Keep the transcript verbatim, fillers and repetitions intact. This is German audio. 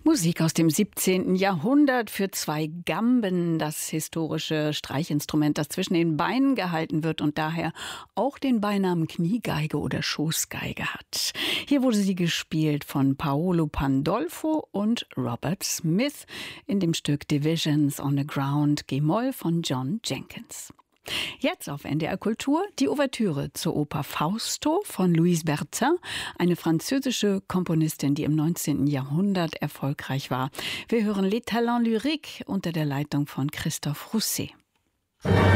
Musik aus dem siebzehnten. Jahrhundert für zwei Gamben, das historische Streichinstrument, das zwischen den Beinen gehalten wird und daher auch den Beinamen Kniegeige oder Schoßgeige hat. Hier wurde sie gespielt von Paolo Pandolfo und Robert Smith in dem Stück Divisions on the Ground G-Moll von John Jenkins. Jetzt auf N D R Kultur die Ouvertüre zur Oper Fausto von Louise Bertin, eine französische Komponistin, die im neunzehnten. Jahrhundert erfolgreich war. Wir hören Les Talents Lyriques unter der Leitung von Christophe Rousset.